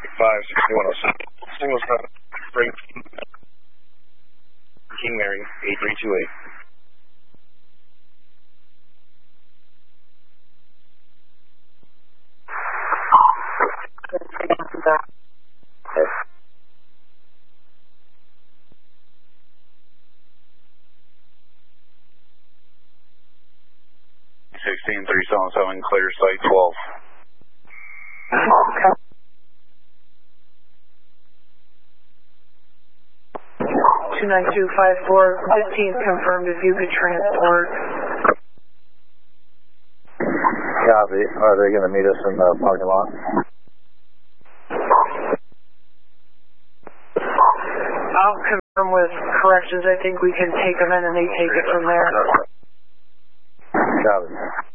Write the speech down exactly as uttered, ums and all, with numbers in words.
five sixty-one oh seven. Single stop, Spring King Mary, eight three two eight. Sixteen three seven seven, clear site twelve. Okay. Two nine two five four fifteen confirmed if you could transport. Copy. Are they going to meet us in the parking lot? I'll confirm with corrections. I think we can take them in and they take it from there. Copy.